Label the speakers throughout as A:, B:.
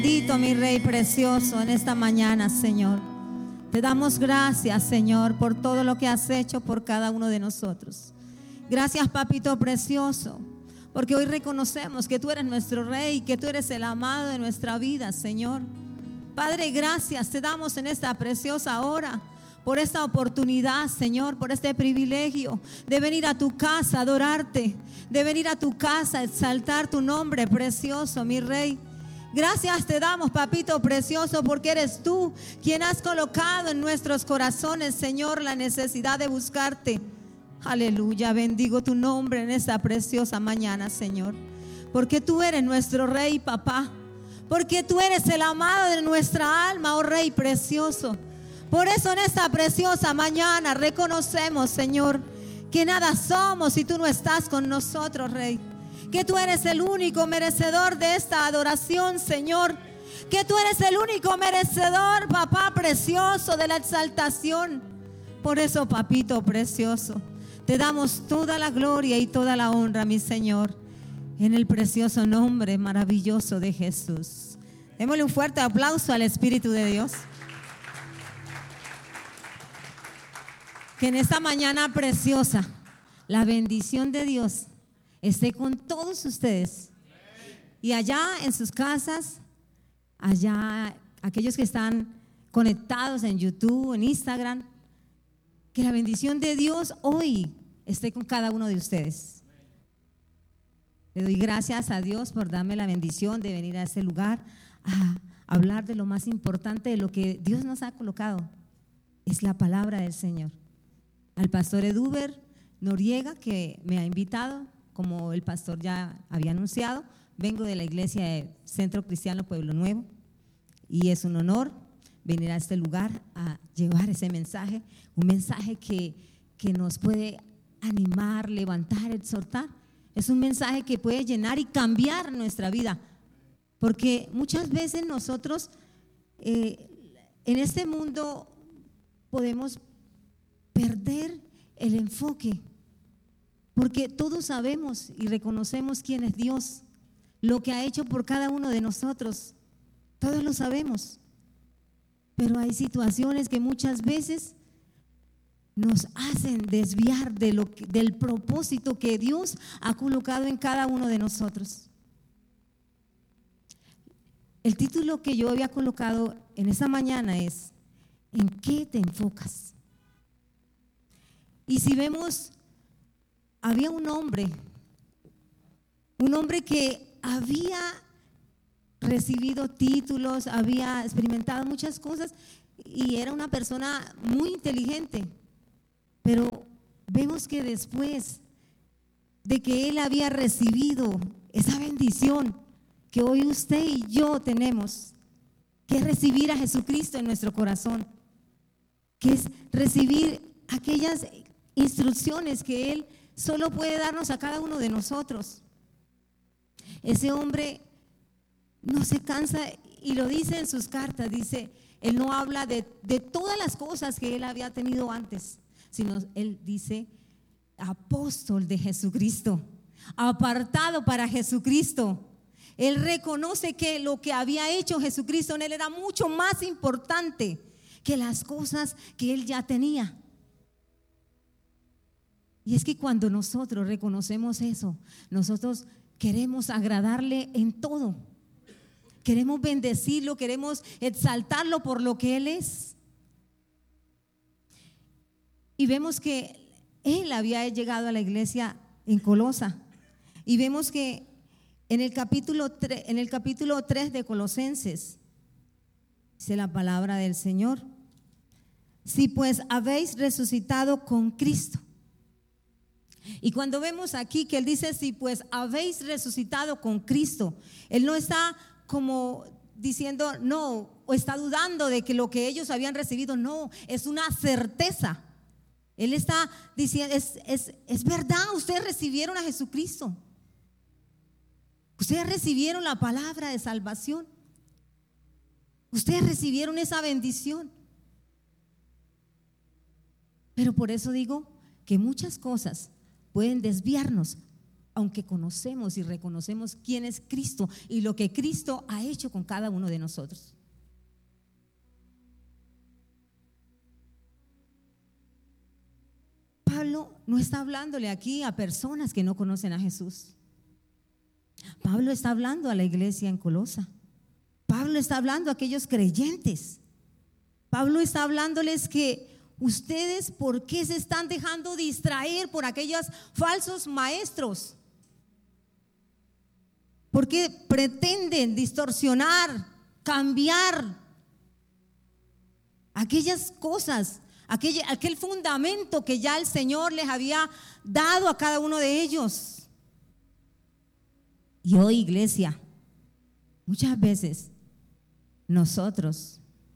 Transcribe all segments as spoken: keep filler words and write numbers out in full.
A: Bendito mi Rey precioso en esta mañana, Señor. Te damos gracias, Señor, por todo lo que has hecho por cada uno de nosotros. Gracias, Papito precioso, porque hoy reconocemos que tú eres nuestro Rey, que tú eres el amado de nuestra vida, Señor. Padre, gracias te damos en esta preciosa hora por esta oportunidad, Señor, por este privilegio de venir a tu casa a adorarte, de venir a tu casa a exaltar tu nombre precioso, mi Rey. Gracias te damos, Papito precioso, porque eres tú quien has colocado en nuestros corazones, Señor, la necesidad de buscarte. Aleluya, bendigo tu nombre en esta preciosa mañana, Señor, porque tú eres nuestro Rey, papá, porque tú eres el amado de nuestra alma, oh Rey precioso. Por eso en esta preciosa mañana reconocemos, Señor, que nada somos si tú no estás con nosotros, Rey. Que tú eres el único merecedor de esta adoración, Señor. Que tú eres el único merecedor, papá precioso, de la exaltación. Por eso, papito precioso, te damos toda la gloria y toda la honra, mi Señor, en el precioso nombre maravilloso de Jesús. Démosle un fuerte aplauso al Espíritu de Dios. Que en esta mañana preciosa la bendición de Dios esté con todos ustedes. Y allá en sus casas, allá aquellos que están conectados en YouTube, en Instagram, que la bendición de Dios hoy esté con cada uno de ustedes. Le doy gracias a Dios por darme la bendición de venir a este lugar a hablar de lo más importante, de lo que Dios nos ha colocado. Es la palabra del Señor. Al pastor Eduber Noriega, que me ha invitado, como el pastor ya había anunciado, vengo de la iglesia de Centro Cristiano Pueblo Nuevo y es un honor venir a este lugar a llevar ese mensaje, un mensaje que, que nos puede animar, levantar, exhortar. Es un mensaje que puede llenar y cambiar nuestra vida, porque muchas veces nosotros eh, en este mundo podemos perder el enfoque, porque todos sabemos y reconocemos quién es Dios, lo que ha hecho por cada uno de nosotros, todos lo sabemos, pero hay situaciones que muchas veces nos hacen desviar de lo que, del propósito que Dios ha colocado en cada uno de nosotros. El título que yo había colocado en esta mañana es: ¿en qué te enfocas? Y si vemos, había un hombre, un hombre que había recibido títulos, había experimentado muchas cosas y era una persona muy inteligente, pero vemos que después de que él había recibido esa bendición que hoy usted y yo tenemos, que es recibir a Jesucristo en nuestro corazón, que es recibir aquellas instrucciones que Él solo puede darnos a cada uno de nosotros. Ese hombre no se cansa y lo dice en sus cartas, dice, él no habla de, de todas las cosas que él había tenido antes, sino él dice, apóstol de Jesucristo, apartado para Jesucristo. Él reconoce que lo que había hecho Jesucristo en él era mucho más importante que las cosas que él ya tenía. Y es que cuando nosotros reconocemos eso, nosotros queremos agradarle en todo. Queremos bendecirlo, queremos exaltarlo por lo que Él es. Y vemos que Él había llegado a la iglesia en Colosa. Y vemos que en el capítulo tres, en el capítulo tres de Colosenses dice la palabra del Señor: si pues habéis resucitado con Cristo. Y cuando vemos aquí que él dice, si pues habéis resucitado con Cristo, él no está como diciendo no, o está dudando de que lo que ellos habían recibido, no, es una certeza. Él está diciendo, es, es, es verdad, ustedes recibieron a Jesucristo, ustedes recibieron la palabra de salvación, ustedes recibieron esa bendición. Pero por eso digo que muchas cosas pueden desviarnos aunque conocemos y reconocemos quién es Cristo y lo que Cristo ha hecho con cada uno de nosotros. Pablo no está hablándole aquí a personas que no conocen a Jesús. Pablo está hablando a la iglesia en Colosa. Pablo está hablando a aquellos creyentes. Pablo está hablándoles que ustedes, ¿por qué se están dejando distraer por aquellos falsos maestros? ¿Por qué pretenden distorsionar, cambiar aquellas cosas, aquel, aquel fundamento que ya el Señor les había dado a cada uno de ellos? Y hoy, iglesia, muchas veces nosotros,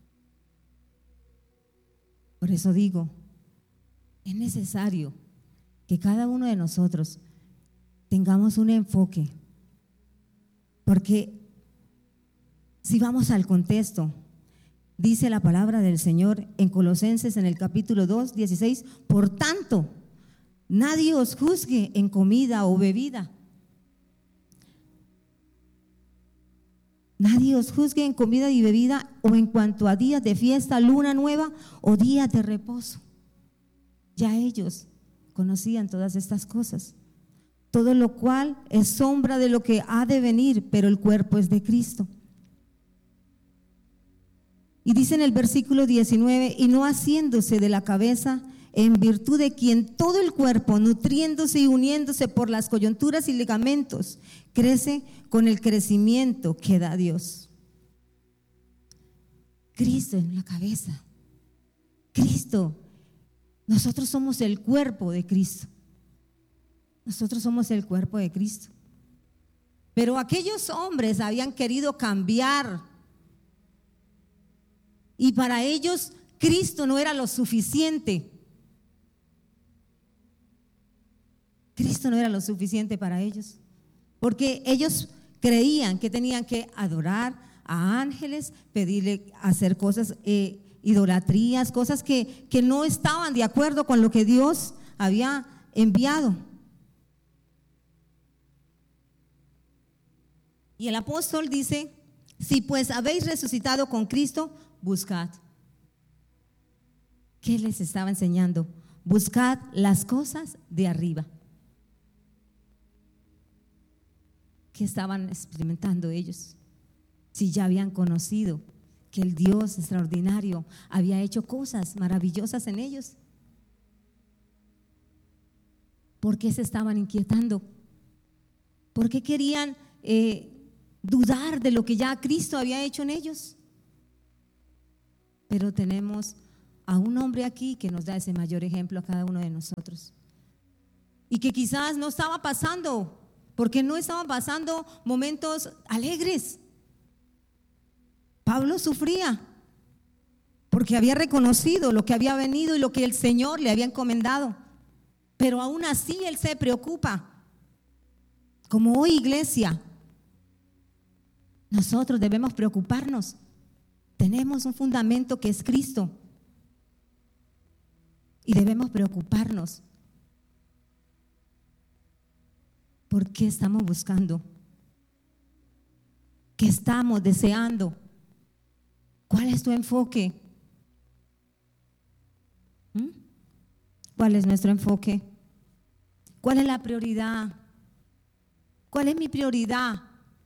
A: por eso digo, es necesario que cada uno de nosotros tengamos un enfoque, porque si vamos al contexto, dice la palabra del Señor en Colosenses en el capítulo dos, dieciséis, por tanto, nadie os juzgue en comida o bebida. Nadie os juzgue en comida y bebida o en cuanto a días de fiesta, luna nueva o días de reposo. Ya ellos conocían todas estas cosas, todo lo cual es sombra de lo que ha de venir, pero el cuerpo es de Cristo. Y dice en el versículo diecinueve, y no haciéndose de la cabeza, en virtud de quien todo el cuerpo, nutriéndose y uniéndose por las coyunturas y ligamentos, crece con el crecimiento que da Dios. Cristo en la cabeza. Cristo. Nosotros somos el cuerpo de Cristo. Nosotros somos el cuerpo de Cristo. Pero aquellos hombres habían querido cambiar, y para ellos Cristo no era lo suficiente. Cristo no era lo suficiente para ellos, porque ellos creían que tenían que adorar a ángeles, pedirle hacer cosas, eh, idolatrías, cosas que, que no estaban de acuerdo con lo que Dios había enviado. Y el apóstol dice, si pues habéis resucitado con Cristo, buscad. ¿Qué les estaba enseñando? Buscad las cosas de arriba. ¿Qué estaban experimentando ellos? Si ya habían conocido que el Dios extraordinario había hecho cosas maravillosas en ellos. ¿Por qué se estaban inquietando? ¿Por qué querían eh, dudar de lo que ya Cristo había hecho en ellos? Pero tenemos a un hombre aquí que nos da ese mayor ejemplo a cada uno de nosotros, y que quizás no estaba pasando, porque no estaban pasando momentos alegres. Pablo sufría porque había reconocido lo que había venido y lo que el Señor le había encomendado, pero aún así él se preocupa. Como hoy, iglesia, nosotros debemos preocuparnos. Tenemos un fundamento que es Cristo y debemos preocuparnos. ¿Por qué estamos buscando? ¿Qué estamos deseando? ¿Cuál es tu enfoque? ¿Mm? ¿Cuál es nuestro enfoque? ¿Cuál es la prioridad? ¿Cuál es mi prioridad?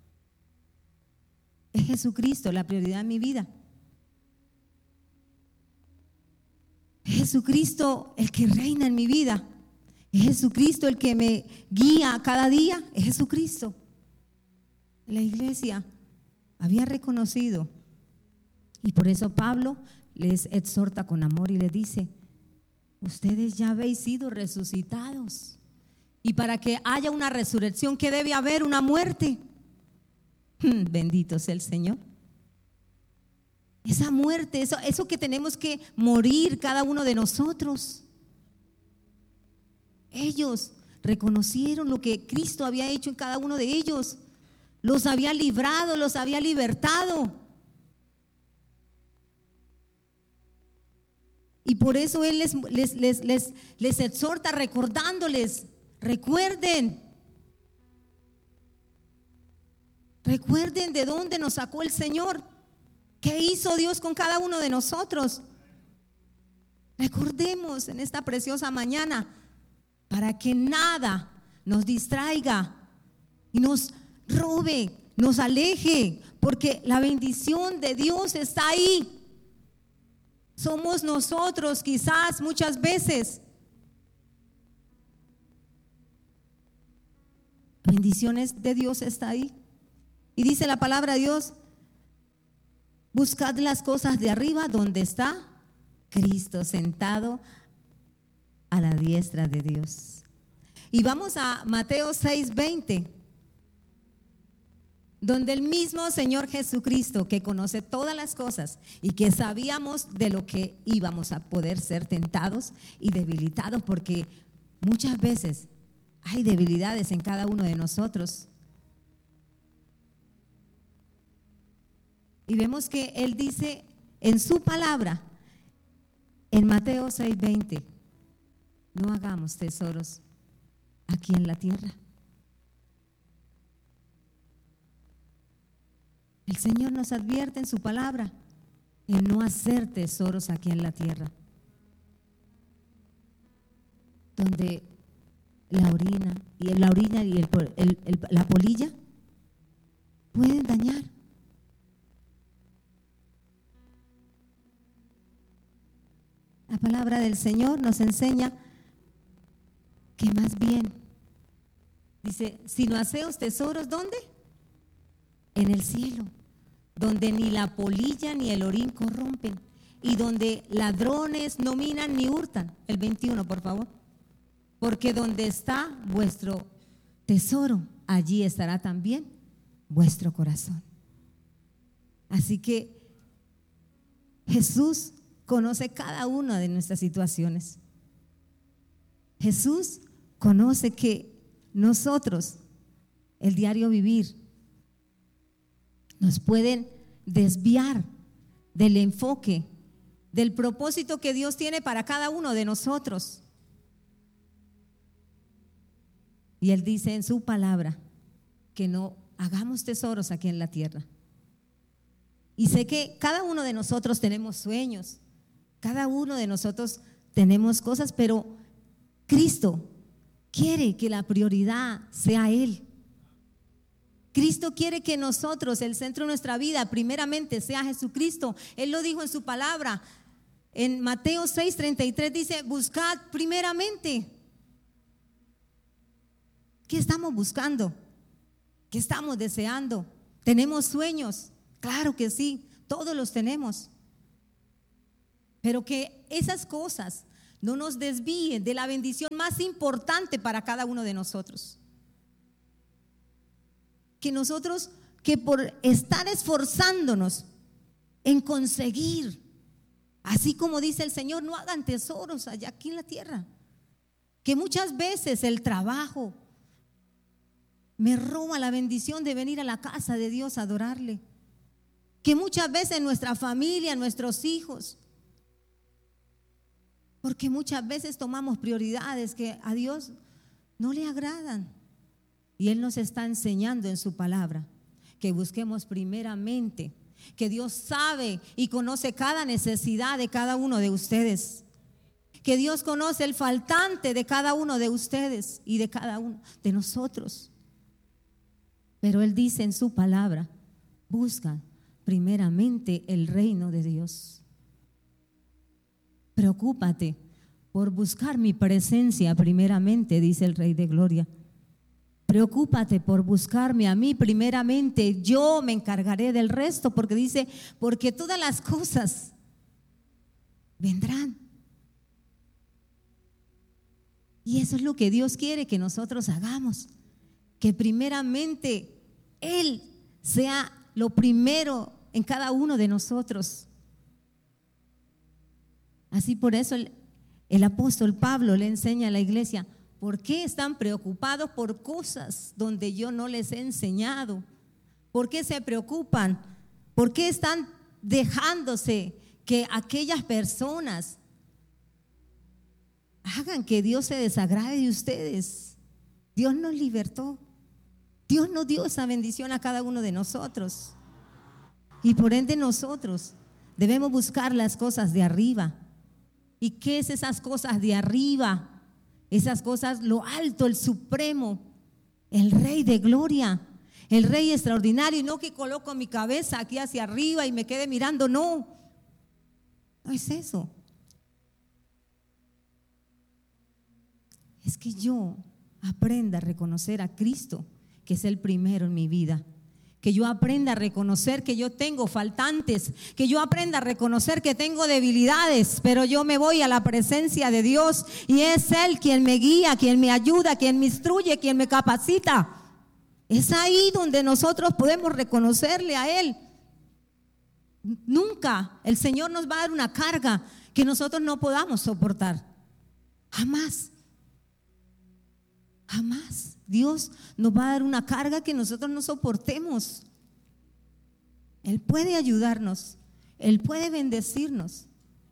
A: Es Jesucristo la prioridad en mi vida. Es Jesucristo el que reina en mi vida. Es Jesucristo el que me guía cada día. Es Jesucristo. La iglesia había reconocido, y por eso Pablo les exhorta con amor y les dice: ustedes ya habéis sido resucitados, y para que haya una resurrección, ¿qué debe haber? Una muerte. Bendito sea el Señor. Esa muerte, eso, eso que tenemos que morir cada uno de nosotros. Ellos reconocieron lo que Cristo había hecho en cada uno de ellos. Los había librado, los había libertado. Y por eso Él les, les, les, les, les exhorta recordándoles: recuerden Recuerden de dónde nos sacó el Señor. ¿Qué hizo Dios con cada uno de nosotros? Recordemos en esta preciosa mañana, para que nada nos distraiga y nos robe, nos aleje, porque la bendición de Dios está ahí. Somos nosotros quizás muchas veces. Bendiciones de Dios está ahí. Y dice la palabra de Dios: buscad las cosas de arriba donde está Cristo sentado a la diestra de Dios. Y vamos a Mateo seis veinte, donde el mismo Señor Jesucristo, que conoce todas las cosas y que sabíamos de lo que íbamos a poder ser tentados y debilitados, porque muchas veces hay debilidades en cada uno de nosotros. Y vemos que Él dice en su palabra, en Mateo seis veinte, no hagamos tesoros aquí en la tierra. El Señor nos advierte en su palabra en no hacer tesoros aquí en la tierra, donde la orina y la orina y el, el, el, la polilla pueden dañar. La palabra del Señor nos enseña que más bien, dice, si no hacéis tesoros, ¿dónde? En el cielo, donde ni la polilla ni el orín corrompen, y donde ladrones no minan ni hurtan. El veintiuno, por favor. Porque donde está vuestro tesoro, allí estará también vuestro corazón. Así que Jesús conoce cada una de nuestras situaciones. Jesús conoce que nosotros, el diario vivir, nos pueden desviar del enfoque, del propósito que Dios tiene para cada uno de nosotros. Y Él dice en su palabra que no hagamos tesoros aquí en la tierra. Y sé que cada uno de nosotros tenemos sueños, cada uno de nosotros tenemos cosas, pero Cristo quiere que la prioridad sea Él. Cristo quiere que nosotros, el centro de nuestra vida, primeramente sea Jesucristo. Él lo dijo en su palabra. En Mateo seis treinta y tres dice: buscad primeramente. ¿Qué estamos buscando? ¿Qué estamos deseando? ¿Tenemos sueños? Claro que sí, todos los tenemos. Pero que esas cosas no nos desvíen de la bendición más importante para cada uno de nosotros. Que nosotros, que por estar esforzándonos en conseguir, así como dice el Señor, no hagan tesoros allá aquí en la tierra. Que muchas veces el trabajo me roba la bendición de venir a la casa de Dios a adorarle. Que muchas veces nuestra familia, nuestros hijos, porque muchas veces tomamos prioridades que a Dios no le agradan. Y Él nos está enseñando en su palabra que busquemos primeramente, que Dios sabe y conoce cada necesidad de cada uno de ustedes, que Dios conoce el faltante de cada uno de ustedes y de cada uno de nosotros. Pero Él dice en su palabra: busca primeramente el reino de Dios. Preocúpate por buscar mi presencia primeramente, dice el Rey de Gloria. Preocúpate por buscarme a mí primeramente, yo me encargaré del resto, porque dice, porque todas las cosas vendrán. Y eso es lo que Dios quiere que nosotros hagamos, que primeramente Él sea lo primero en cada uno de nosotros. Así por eso el, el apóstol Pablo le enseña a la iglesia: ¿por qué están preocupados por cosas donde yo no les he enseñado? ¿Por qué se preocupan? ¿Por qué están dejándose que aquellas personas hagan que Dios se desagrade de ustedes? Dios nos libertó. Dios nos dio esa bendición a cada uno de nosotros. Y por ende nosotros debemos buscar las cosas de arriba. ¿Y qué es esas cosas de arriba? Esas cosas, lo alto, el supremo, el Rey de gloria, el Rey extraordinario. Y no que coloco mi cabeza aquí hacia arriba y me quede mirando, no. No es eso. Es que yo aprenda a reconocer a Cristo, que es el primero en mi vida. Que yo aprenda a reconocer que yo tengo faltantes, que yo aprenda a reconocer que tengo debilidades, pero yo me voy a la presencia de Dios y es Él quien me guía, quien me ayuda, quien me instruye, quien me capacita. Es ahí donde nosotros podemos reconocerle a Él. Nunca el Señor nos va a dar una carga que nosotros no podamos soportar. Jamás. Jamás. Dios nos va a dar una carga que nosotros no soportemos. Él puede ayudarnos, Él puede bendecirnos,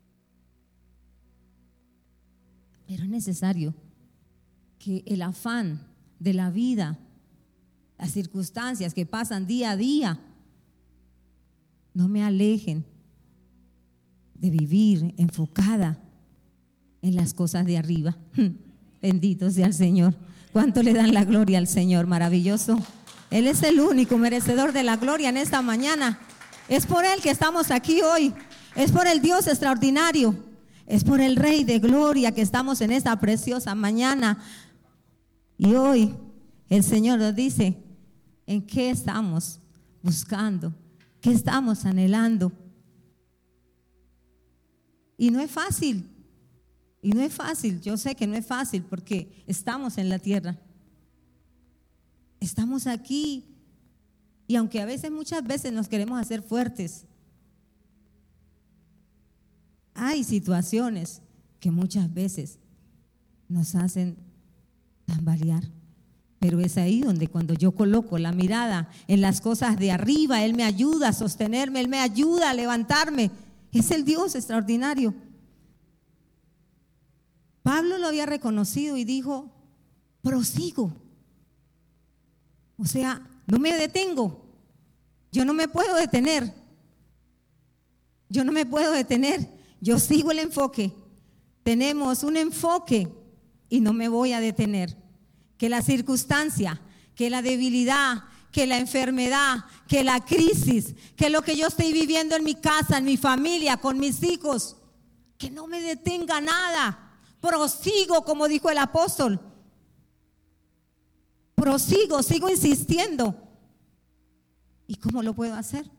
A: pero es necesario que el afán de la vida, las circunstancias que pasan día a día, no me alejen de vivir enfocada en las cosas de arriba. Bendito sea el Señor. ¿Cuánto le dan la gloria al Señor? Maravilloso. Él es el único merecedor de la gloria en esta mañana. Es por Él que estamos aquí hoy. Es por el Dios extraordinario. Es por el Rey de gloria que estamos en esta preciosa mañana. Y hoy el Señor nos dice en qué estamos buscando, qué estamos anhelando. Y no es fácil. Y no es fácil, yo sé que no es fácil porque estamos en la tierra. Estamos aquí y aunque a veces, muchas veces nos queremos hacer fuertes, hay situaciones que muchas veces nos hacen tambalear. Pero es ahí donde cuando yo coloco la mirada en las cosas de arriba, Él me ayuda a sostenerme, Él me ayuda a levantarme. Es el Dios extraordinario. Pablo lo había reconocido y dijo, prosigo. O sea, no me detengo. Yo no me puedo detener. Yo no me puedo detener. Yo sigo el enfoque. Tenemos un enfoque y no me voy a detener. Que la circunstancia, que la debilidad, que la enfermedad, que la crisis, que lo que yo estoy viviendo en mi casa, en mi familia, con mis hijos, que no me detenga nada. Prosigo, como dijo el apóstol. Prosigo, sigo insistiendo. ¿Y cómo lo puedo hacer?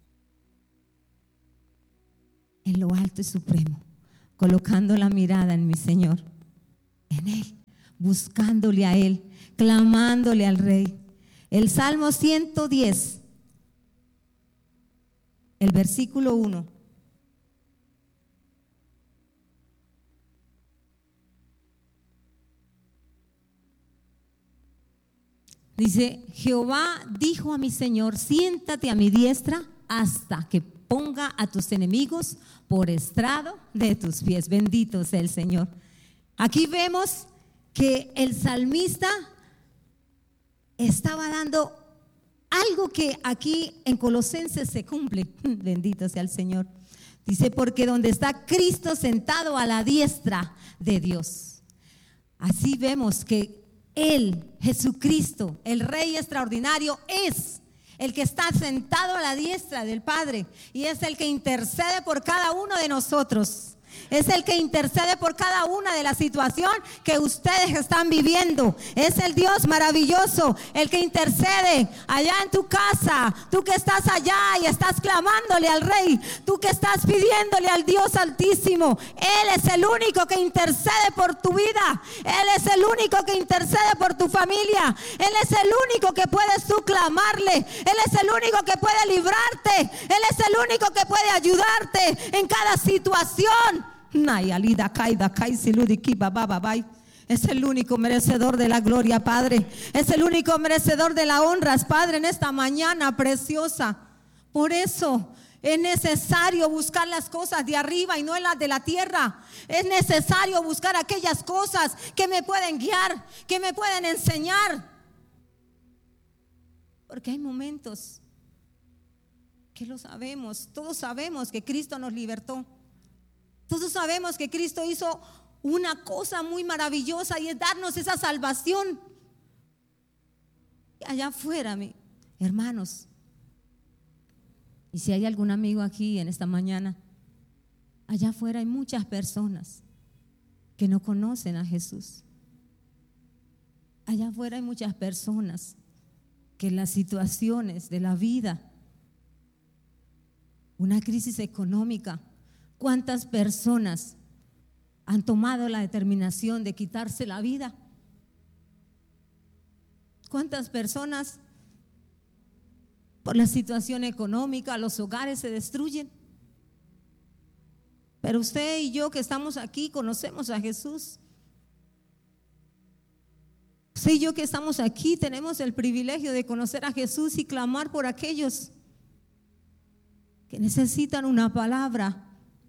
A: En lo alto y supremo, colocando la mirada en mi Señor, en Él, buscándole a Él, clamándole al Rey. El Salmo ciento diez, el versículo uno. Dice, Jehová dijo a mi Señor, siéntate a mi diestra hasta que ponga a tus enemigos por estrado de tus pies. Bendito sea el Señor. Aquí vemos que el salmista estaba dando algo que aquí en Colosenses se cumple. Bendito sea el Señor. Dice, porque donde está Cristo sentado a la diestra de Dios. Así vemos que Él, Jesucristo, el Rey extraordinario, es el que está sentado a la diestra del Padre y es el que intercede por cada uno de nosotros. Es el que intercede por cada una de las situaciones que ustedes están viviendo. Es el Dios maravilloso, el que intercede allá en tu casa. Tú que estás allá y estás clamándole al Rey. Tú que estás pidiéndole al Dios Altísimo. Él es el único que intercede por tu vida. Él es el único que intercede por tu familia. Él es el único que puedes tú clamarle. Él es el único que puede librarte. Él es el único que puede ayudarte en cada situación. Es el único merecedor de la gloria, Padre. Es el único merecedor de la honra, Padre, en esta mañana preciosa. Por eso es necesario buscar las cosas de arriba y no en las de la tierra. Es necesario buscar aquellas cosas que me pueden guiar, que me pueden enseñar. Porque hay momentos que lo sabemos, todos sabemos que Cristo nos libertó. Todos sabemos que Cristo hizo una cosa muy maravillosa y es darnos esa salvación. Y allá afuera, mi, hermanos, y si hay algún amigo aquí en esta mañana, allá afuera hay muchas personas que no conocen a Jesús. Allá afuera hay muchas personas que las situaciones de la vida, una crisis económica, ¿cuántas personas han tomado la determinación de quitarse la vida? ¿Cuántas personas por la situación económica los hogares se destruyen? Pero usted y yo que estamos aquí conocemos a Jesús. Usted y yo que estamos aquí tenemos el privilegio de conocer a Jesús y clamar por aquellos que necesitan una palabra.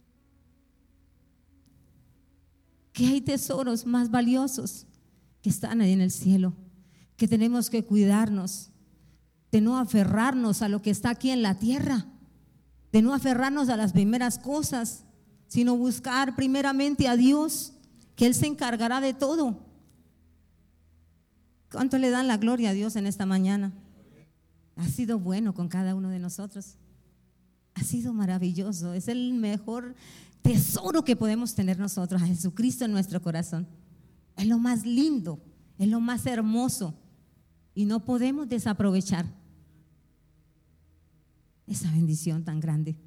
A: Que hay tesoros más valiosos que están ahí en el cielo, que tenemos que cuidarnos de no aferrarnos a lo que está aquí en la tierra, de no aferrarnos a las primeras cosas, sino buscar primeramente a Dios, que Él se encargará de todo. ¿Cuánto le dan la gloria a Dios en esta mañana? Ha sido bueno con cada uno de nosotros. Ha sido maravilloso. Es el mejor tesoro que podemos tener nosotros, a Jesucristo en nuestro corazón. Es lo más lindo, es lo más hermoso y no podemos desaprovechar esa bendición tan grande.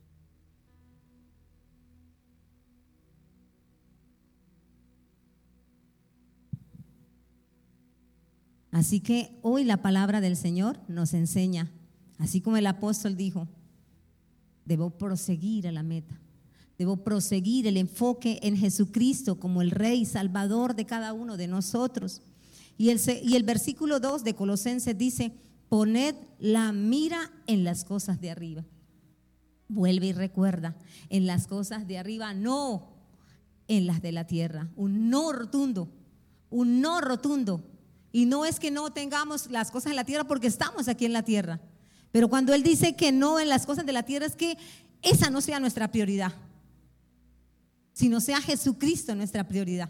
A: Así que hoy la palabra del Señor nos enseña, así como el apóstol dijo, debo proseguir a la meta. Debo proseguir el enfoque en Jesucristo como el Rey Salvador de cada uno de nosotros. Y el, y el versículo dos de Colosenses dice, poned la mira en las cosas de arriba. Vuelve y recuerda, en las cosas de arriba, no en las de la tierra. Un no rotundo, un no rotundo. Y no es que no tengamos las cosas en la tierra porque estamos aquí en la tierra. Pero cuando Él dice que no en las cosas de la tierra es que esa no sea nuestra prioridad, sino sea Jesucristo nuestra prioridad.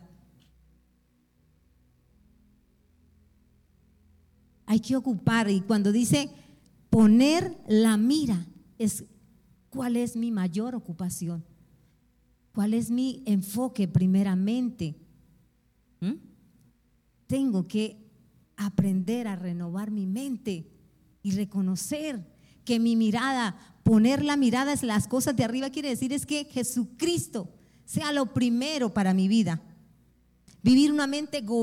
A: Hay que ocupar, y cuando dice poner la mira, es cuál es mi mayor ocupación, cuál es mi enfoque primeramente. ¿Mm? Tengo que aprender a renovar mi mente y reconocer que mi mirada, poner la mirada en las cosas de arriba, quiere decir es que Jesucristo sea lo primero para mi vida. Vivir una mente gobernada